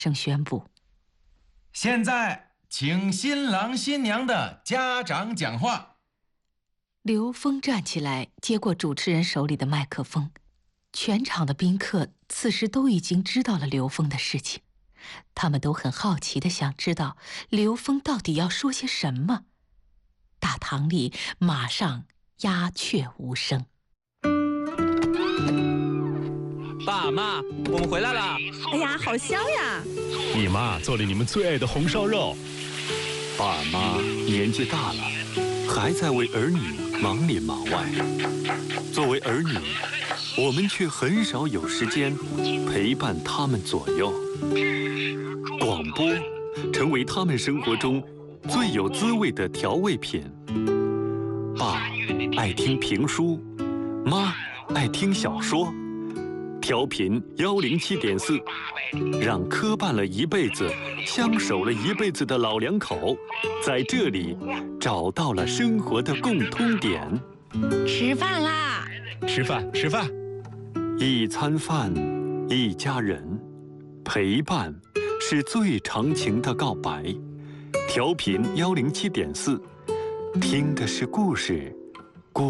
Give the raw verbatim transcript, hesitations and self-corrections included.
生宣布： 现在请新郎新娘的家长讲话。 刘峰站起来，接过主持人手里的麦克风。全场的宾客此时都已经知道了刘峰的事情，他们都很好奇地想知道刘峰到底要说些什么。大堂里马上鸦雀无声。 爸妈，我们回来了！ 哎呀，好香呀！ 你妈做了你们最爱的红烧肉。 爸妈年纪大了，还在为儿女忙里忙外。作为儿女，我们却很少有时间陪伴他们左右。广播成为他们生活中最有滋味的调味品。爸爱听评书，妈爱听小说。调频幺零七点四，让磕绊了一辈子、相守了一辈子的老两口，在这里找到了生活的共通点。 吃饭啦！ 吃饭，吃饭。 一餐饭，一家人，陪伴是最长情的告白。调频幺零七点四，听的是故事，